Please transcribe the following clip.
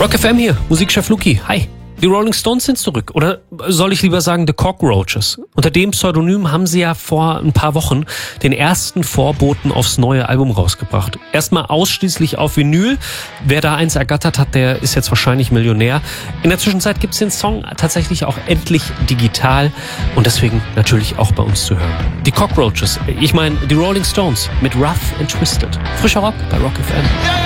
Rock FM hier, Musikchef Luki. Hi. Die Rolling Stones sind zurück. Oder soll ich lieber sagen The Cockroaches? Unter dem Pseudonym haben sie ja vor ein paar Wochen den ersten Vorboten aufs neue Album rausgebracht. Erstmal ausschließlich auf Vinyl. Wer da eins ergattert hat, der ist jetzt wahrscheinlich Millionär. In der Zwischenzeit gibt's den Song tatsächlich auch endlich digital und deswegen natürlich auch bei uns zu hören. Die Cockroaches, ich meine die Rolling Stones mit Rough and Twisted. Frischer Rock bei Rock FM.